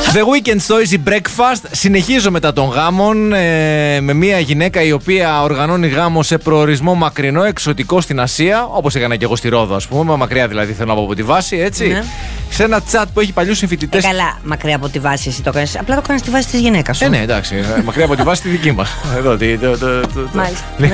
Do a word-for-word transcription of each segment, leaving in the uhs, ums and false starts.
The Weekend στο Easy Breakfast. Συνεχίζω μετά των γάμων ε, με μια γυναίκα η οποία οργανώνει γάμο σε προορισμό μακρινό, εξωτικό στην Ασία. Όπως έκανα και εγώ στη Ρόδο, ας πούμε. Μακριά δηλαδή, θέλω να πω από τη βάση, έτσι. Ναι. Σε ένα chat που έχει παλιούς συμφοιτητές. Ε, καλά, μακριά από τη βάση εσύ το κάνεις. Απλά το κάνεις στη βάση της γυναίκας σου. Ε, ναι, εντάξει. Μακριά από τη βάση τη δική μας. Εδώ, το, το, το, το, Μάλιστα. Ναι.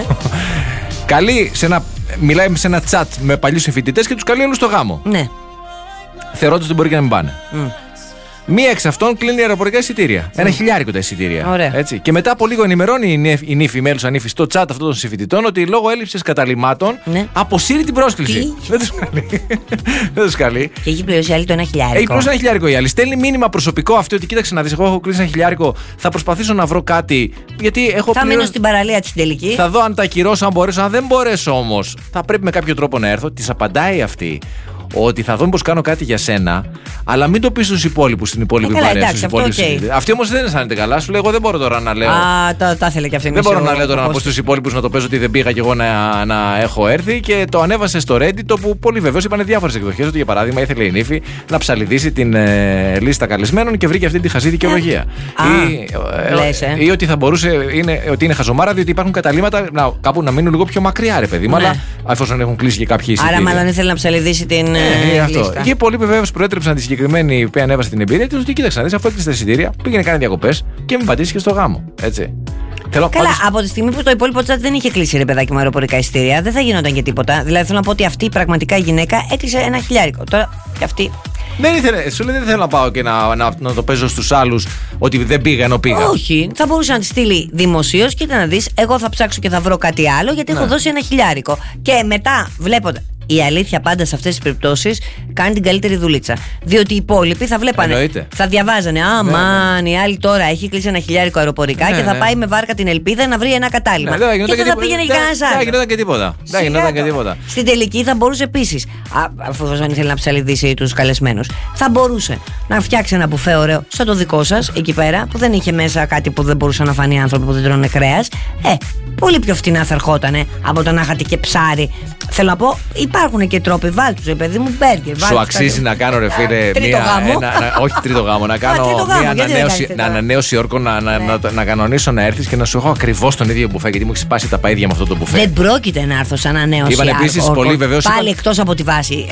Καλεί σε ένα, μιλάει σε ένα chat με παλιούς συμφοιτητές και τους καλεί όλους στο γάμο. Ναι. Θεωρώντας ότι μπορεί και να μην πάνε. Mm. Μία εξ αυτών κλείνει αεροπορικά εισιτήρια. Mm. Ένα χιλιάρικο τα εισιτήρια. Ωραία. Έτσι. Και μετά από λίγο ενημερώνει η νύφη, η μέλουσα νύφη στο chat αυτών των συμφοιτητών ότι λόγω έλλειψης καταλυμάτων ναι. αποσύρει την πρόσκληση. Δεν τους καλεί. Δεν τους καλεί. Και έχει πληρώσει άλλη το ένα χιλιάρικο. Έχει πληρώσει ένα χιλιάρικο η άλλη. Στέλνει μήνυμα προσωπικό αυτό ότι κοίταξε να δεις. Εγώ έχω κλείσει ένα χιλιάρικο. Θα προσπαθήσω να βρω κάτι. Γιατί έχω θα μείνω στην παραλία της τελική. Θα δω αν τα ακυρώσω, αν μπορέσω. Αν δεν μπορέσω όμως, θα πρέπει με κάποιο τρόπο να έρθω. Της απαντάει αυτή. Ότι θα δω μήπως κάνω κάτι για σένα, αλλά μην το πεις στους υπόλοιπους, στην υπόλοιπη ε, παρέα. Okay. Αυτή όμως δεν αισθάνεται καλά. Σου λέει: εγώ δεν μπορώ τώρα να λέω. Α, τα, τα ήθελε και αυτή. Δεν μπορώ να λέω τώρα να πω στους υπόλοιπους να το παίζω ότι δεν πήγα κι εγώ να, να έχω έρθει. Και το ανέβασε στο Reddit, όπου πολύ βεβαίως είπαν διάφορες εκδοχές. Ότι για παράδειγμα ήθελε η νύφη να ψαλιδίσει την ε, λίστα καλεσμένων και βρήκε αυτή τη χαζή δικαιολογία. Ή, ε, ε, ή ότι θα μπορούσε είναι, ότι είναι χαζομάρα, διότι υπάρχουν καταλήμματα να, κάπου να μείνουν λίγο πιο μακριά, ρε παιδί. Ναι. Αλλά εφόσον έχουν κλείσει και κάποιοι εισιτήρια. Άρα, μάλλον ήθελε να ψαλιδίσει την. Ε, αυτό. Και πολλοί βεβαίω προέτρεψαν τη συγκεκριμένη που ανέβασε την εμπειρία τη ότι κοίταξε να δεις, αφού έκλεισε τα εισιτήρια, πήγαινε κάνει διακοπές και μην πατήσει και στο γάμο. Έτσι. Θέλω, καλά, πάντως... από τη στιγμή που το υπόλοιπο chat δεν είχε κλείσει ρε παιδάκι μου αεροπορικά εισιτήρια, δεν θα γινόταν και τίποτα. Δηλαδή θέλω να πω ότι αυτή πραγματικά η γυναίκα έκλεισε ένα χιλιάρικο. Τώρα και αυτή. Δεν ήθελε, σου λέει δεν θέλω να πάω και να, να, να το παίζω στους άλλους ότι δεν πήγα ενώ πήγα. Όχι, θα μπορούσε να τη στείλει δημοσίως και να δεις, εγώ θα ψάξω και θα βρω κάτι άλλο γιατί ναι. έχω δώσει ένα χιλιάρικο. Και μετά βλέποντα. Η αλήθεια πάντα σε αυτές τις περιπτώσεις κάνει την καλύτερη δουλίτσα. Διότι οι υπόλοιποι θα βλέπανε. Εννοείται. Θα διαβάζανε. Α, ναι, μαν, ναι. η άλλη τώρα έχει κλείσει ένα χιλιάρικο αεροπορικά ναι, και θα ναι. πάει με βάρκα την ελπίδα να βρει ένα κατάλημα. Ναι, και θα, θα πήγαινε και κανένας άλλος. Δεν γινόταν και τίποτα. Δεν γινόταν και τίποτα. Στην τελική θα μπορούσε επίσης, αφού δεν ήθελε να ψαλιδίσει τους καλεσμένους, θα μπορούσε να φτιάξει ένα μπουφέ ωραίο σαν το δικό σας εκεί πέρα, που δεν είχε μέσα κάτι που δεν μπορούσαν να φανεί άνθρωποι που δεν τρώνε κρέας. Ε, πολύ πιο φτηνά θα ερχότανε από το να είχατε και ψάρι. Θέλω να πω, υπάρχουν και τρόποι, βάλτε του, παιδί μου, μπέργκερ. Σου αξίζει να κάνω, ρε φίλε, μία. Ένα, να, όχι τρίτο γάμο, να κάνω μία ανανέωση, να ανανέωση όρκο, να, να, να, να, να κανονίσω να έρθει και να σου έχω ακριβώς τον ίδιο μπουφέ, γιατί μου έχει σπάσει τα παίδια με αυτό το μπουφέ. Δεν πρόκειται να έρθω σαν ανανέωση. Είπαν επίσης πολύ βεβαίως. Πάλι είπαν... εκτός από τη βάση.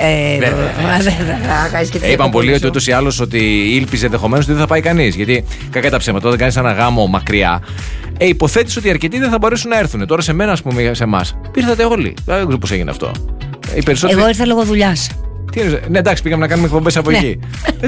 Είπαν πολύ ότι ούτως ή άλλως ότι ήλπιζε ενδεχομένως ότι δεν θα πάει κανείς. Γιατί κακά τα ψέματα, όταν κάνεις ένα γάμο μακριά. Ε, υποθέτεις ότι οι αρκετοί δεν θα μπορέσουν να έρθουν. Τώρα σε μένα, ας πούμε, σε εμάς. Ήρθατε όλοι. Δεν ξέρω πώς έγινε αυτό. Εγώ ήρθα λόγω δουλειάς. Τι είναι, ναι, εντάξει, πήγαμε να κάνουμε εκπομπές από εκεί.